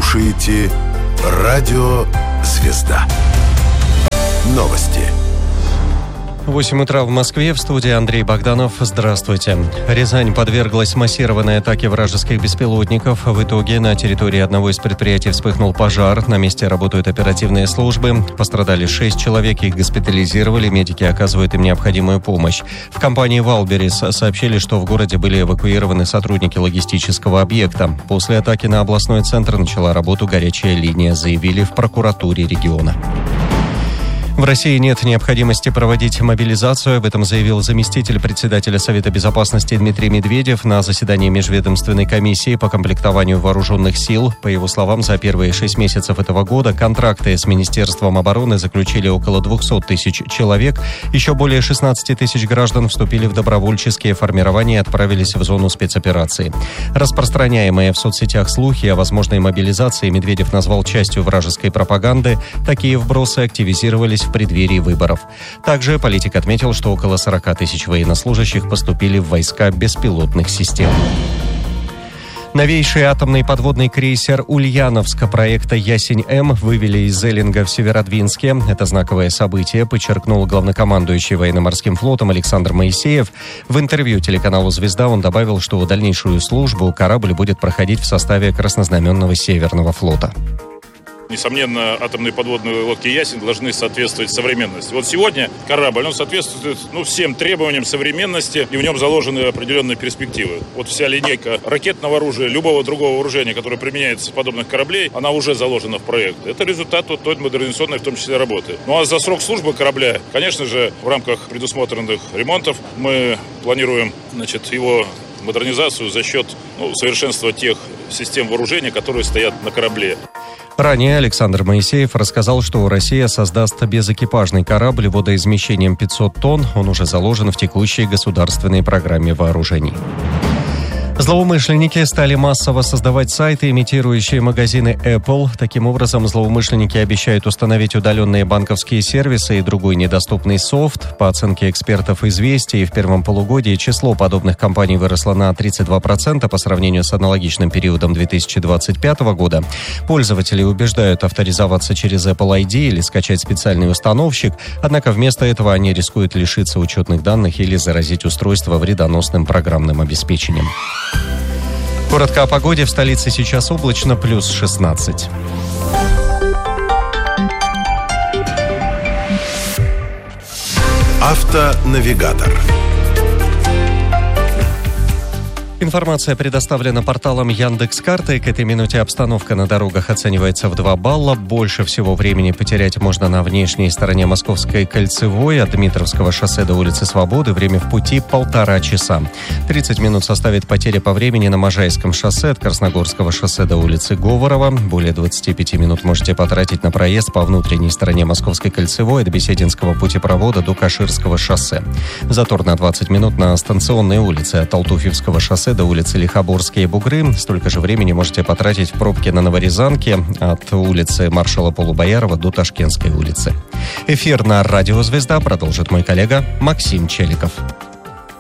слушаете Радио Звезда. Новости. 8 утра в Москве, в студии Андрей Богданов. Здравствуйте. Рязань подверглась массированной атаке вражеских беспилотников. В итоге на территории одного из предприятий вспыхнул пожар. На месте работают оперативные службы. Пострадали 6 человек, их госпитализировали. Медики оказывают им необходимую помощь. В компании «Валберис» сообщили, что в городе были эвакуированы сотрудники логистического объекта. После атаки на областной центр начала работу горячая линия, заявили в прокуратуре региона. В России нет необходимости проводить мобилизацию. Об этом заявил заместитель председателя Совета безопасности Дмитрий Медведев на заседании Межведомственной комиссии по комплектованию вооруженных сил. По его словам, за первые 6 месяцев этого года контракты с Министерством обороны заключили около 200 тысяч человек. Еще более 16 тысяч граждан вступили в добровольческие формирования и отправились в зону спецоперации. Распространяемые в соцсетях слухи о возможной мобилизации Медведев назвал частью вражеской пропаганды. Такие вбросы активизировались в преддверии выборов. Также политик отметил, что около 40 тысяч военнослужащих поступили в войска беспилотных систем. Новейший атомный подводный крейсер «Ульяновск» проекта «Ясень-М» вывели из Эллинга в Северодвинске. Это знаковое событие, подчеркнул главнокомандующий военно-морским флотом Александр Моисеев. В интервью телеканалу «Звезда» он добавил, что дальнейшую службу корабль будет проходить в составе Краснознаменного Северного флота. Несомненно, атомные подводные лодки «Ясень» должны соответствовать современности. Вот сегодня корабль, он соответствует всем требованиям современности, и в нем заложены определенные перспективы. Вот вся линейка ракетного оружия, любого другого вооружения, которое применяется в подобных кораблей, она уже заложена в проект. Это результат той модернизационной, в том числе, работы. Ну а за срок службы корабля, конечно же, в рамках предусмотренных ремонтов мы планируем, его модернизацию за счет совершенства тех систем вооружения, которые стоят на корабле. Ранее Александр Моисеев рассказал, что Россия создаст безэкипажный корабль водоизмещением 500 тонн. Он уже заложен в текущей государственной программе вооружений. Злоумышленники стали массово создавать сайты, имитирующие магазины Apple. Таким образом, злоумышленники обещают установить удаленные банковские сервисы и другой недоступный софт. По оценке экспертов «Известий», в первом полугодии число подобных компаний выросло на 32% по сравнению с аналогичным периодом 2025 года. Пользователи убеждают авторизоваться через Apple ID или скачать специальный установщик, однако вместо этого они рискуют лишиться учетных данных или заразить устройство вредоносным программным обеспечением. Коротко о погоде. В столице сейчас облачно, плюс 16. Автонавигатор. Информация предоставлена порталом Яндекс.Карты. К этой минуте обстановка на дорогах оценивается в 2 балла. Больше всего времени потерять можно на внешней стороне Московской кольцевой от Дмитровского шоссе до улицы Свободы. Время в пути 1,5 часа. 30 минут составит потеря по времени на Можайском шоссе от Красногорского шоссе до улицы Говорова. Более 25 минут можете потратить на проезд по внутренней стороне Московской кольцевой от Бесединского путепровода до Каширского шоссе. Затор на 20 минут на станционной улице от Алтуфьевского шоссе до улицы Лихоборские Бугры. Столько же времени можете потратить в пробке на Новорязанке от улицы маршала Полубоярова до Ташкентской улицы. Эфир на Радио Звезда продолжит мой коллега Максим Челиков.